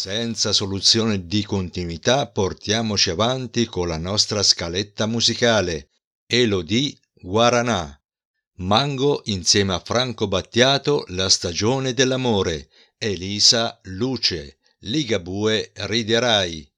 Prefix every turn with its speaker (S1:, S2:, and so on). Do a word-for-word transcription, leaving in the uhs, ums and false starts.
S1: Senza soluzione di continuità portiamoci avanti con la nostra scaletta musicale. Elodie Guaranà. Mango insieme a Franco Battiato La stagione dell'amore. Elisa Luce. Ligabue Riderai.